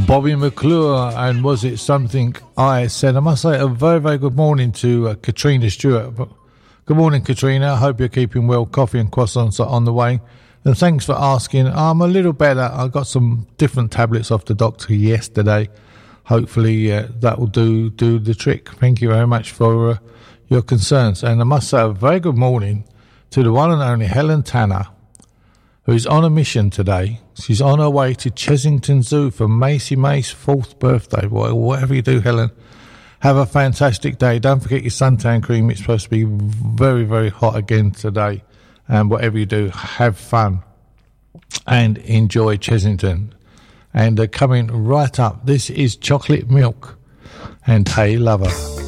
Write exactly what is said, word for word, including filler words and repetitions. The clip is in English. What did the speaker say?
Bobby McClure, and Was It Something I Said? I must say a very, very good morning to uh, Katrina Stewart. Good morning, Katrina. I hope you're keeping well. Coffee and croissants are on the way. And thanks for asking. I'm a little better. I got some different tablets off the doctor yesterday. Hopefully uh, that will do, do the trick. Thank you very much for uh, your concerns. And I must say a very good morning to the one and only Helen Tanner, who's on a mission today. She's on her way to Chessington Zoo for Macy May's fourth birthday. Boy, whatever you do, Helen, have a fantastic day. Don't forget your suntan cream. It's supposed to be very, very hot again today. And whatever you do, have fun and enjoy Chessington. And uh, coming right up, this is Chocolate Milk and Hey Lover.